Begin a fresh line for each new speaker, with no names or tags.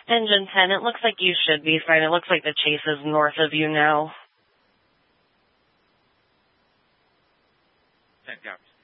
Engine 10, it looks like you should be fine. It looks like the chase is north of you now.
10 copies.